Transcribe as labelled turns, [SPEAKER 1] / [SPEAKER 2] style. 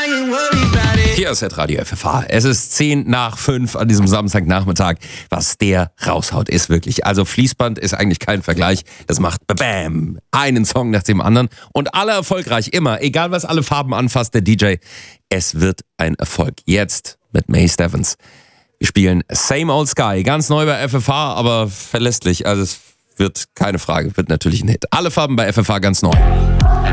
[SPEAKER 1] Hier ist Radio FFH. Es ist 10:10 an diesem Samstagnachmittag. Was der raushaut, ist wirklich. Also Fließband ist eigentlich kein Vergleich. Das macht BAM, einen Song nach dem anderen. Und alle erfolgreich, immer. Egal was alle Farben anfasst, der DJ. Es wird ein Erfolg. Jetzt mit May Steffens. Wir spielen Same Old Sky. Ganz neu bei FFH, aber verlässlich. Also es wird keine Frage, wird natürlich ein Hit. Alle Farben bei FFH ganz neu.